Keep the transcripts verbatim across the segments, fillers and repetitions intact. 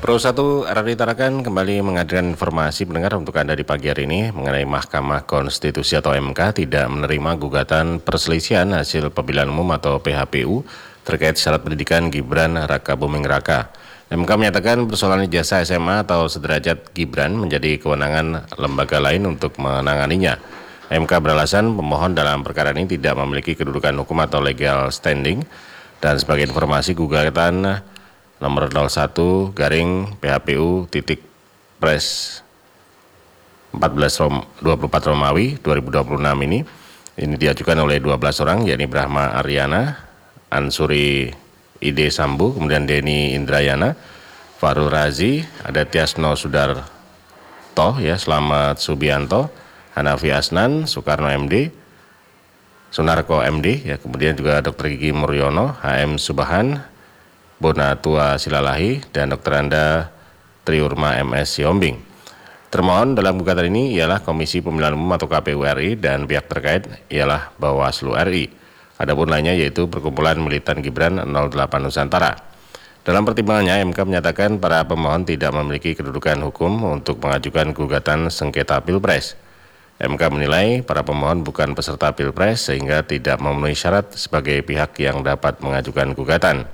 Pro satu R R I Tarakan kembali menghadirkan informasi pendengar untuk Anda di pagi hari ini mengenai Mahkamah Konstitusi atau M K tidak menerima gugatan perselisihan hasil pemilihan umum atau P H P U terkait syarat pendidikan Gibran Raka Buming Raka. M K menyatakan persoalan ijazah S M A atau sederajat Gibran menjadi kewenangan lembaga lain untuk menanganinya. M K beralasan pemohon dalam perkara ini tidak memiliki kedudukan hukum atau legal standing, dan sebagai informasi gugatan nomor nol satu garing P H P U titik pres empat belas dua puluh empat Romawi dua ribu dua puluh enam ini ini diajukan oleh dua belas orang, yakni Brahma Aryana, Ansuri Ide Sambu, kemudian Denny Indrayana, Farul Razi, ada Tiasno Sudarto, ya, Slamet Subianto, Hanafi Asnan, Soekarno M D, Sunarko M D, ya, kemudian juga Dokter Gigi Muryono, H M Subahan, Bonatua Silalahi, dan Dokter Anda Triurma M S Siombing. Termohon dalam gugatan ini ialah Komisi Pemilihan Umum atau K P U R I dan pihak terkait ialah Bawaslu R I. Adapun lainnya yaitu Perkumpulan Militan Gibran nol delapan Nusantara. Dalam pertimbangannya, M K menyatakan para pemohon tidak memiliki kedudukan hukum untuk mengajukan gugatan sengketa Pilpres. M K menilai para pemohon bukan peserta Pilpres sehingga tidak memenuhi syarat sebagai pihak yang dapat mengajukan gugatan.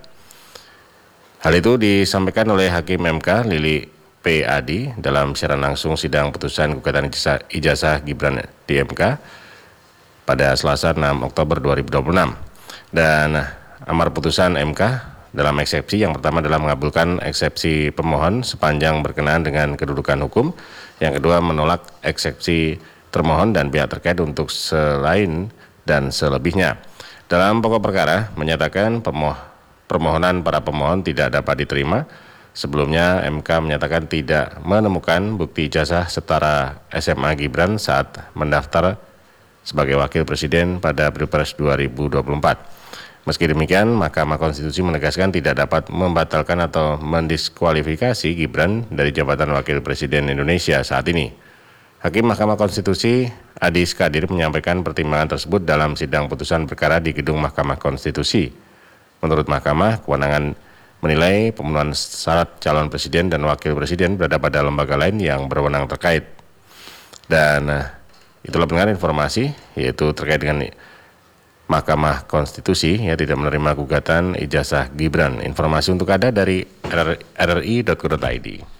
Hal itu disampaikan oleh Hakim M K Lili P. Adi dalam siaran langsung sidang putusan gugatan ijazah, ijazah Gibran di M K pada Selasa enam Oktober dua ribu dua puluh enam. Dan amar putusan M K dalam eksepsi yang pertama adalah mengabulkan eksepsi pemohon sepanjang berkenaan dengan kedudukan hukum. Yang kedua menolak eksepsi termohon dan pihak terkait untuk selain dan selebihnya. Dalam pokok perkara menyatakan pemohon permohonan para pemohon tidak dapat diterima. Sebelumnya M K menyatakan tidak menemukan bukti ijazah setara S M A Gibran saat mendaftar sebagai wakil presiden pada Pilpres dua ribu dua puluh empat. Meski demikian, Mahkamah Konstitusi menegaskan tidak dapat membatalkan atau mendiskualifikasi Gibran dari jabatan wakil presiden Indonesia saat ini. Hakim Mahkamah Konstitusi Adi Skadir menyampaikan pertimbangan tersebut dalam sidang putusan perkara di Gedung Mahkamah Konstitusi. Menurut Mahkamah, kewenangan menilai pemenuhan syarat calon presiden dan wakil presiden berada pada lembaga lain yang berwenang terkait. Dan itulah pendengar informasi, yaitu terkait dengan Mahkamah Konstitusi yang tidak menerima gugatan ijazah Gibran. Informasi untuk Anda dari R R I dot co dot I D.